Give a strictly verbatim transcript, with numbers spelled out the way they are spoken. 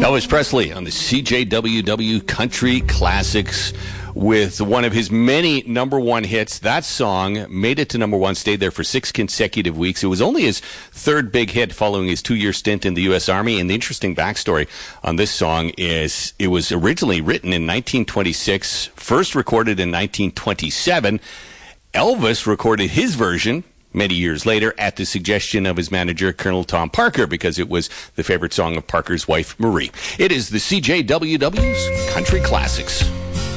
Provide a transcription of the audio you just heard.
Elvis Presley on the C J W W Country Classics with one of his many number one hits. That song made it to number one, stayed there for six consecutive weeks. It was only his third big hit following his two-year stint in the U S Army. And the interesting backstory on this song is it was originally written in nineteen twenty-six, first recorded in nineteen twenty-seven. Elvis recorded his version many years later at the suggestion of his manager, Colonel Tom Parker, because it was the favorite song of Parker's wife, Marie. It is the C J W W's Country Classics.